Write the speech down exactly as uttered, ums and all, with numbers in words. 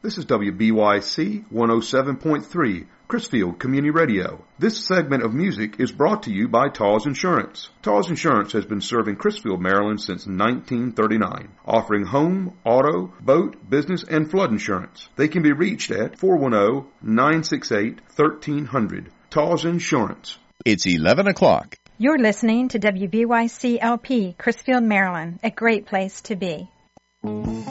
This is W B Y C one oh seven point three, Chrisfield Community Radio. This segment of music is brought to you by Taws Insurance. Taws Insurance has been serving Chrisfield, Maryland since nineteen thirty-nine, offering home, auto, boat, business, and flood insurance. They can be reached at four one zero, nine six eight, one three zero zero. Taws Insurance. It's eleven o'clock. You're listening to W B Y C L P, Chrisfield, Maryland, a great place to be.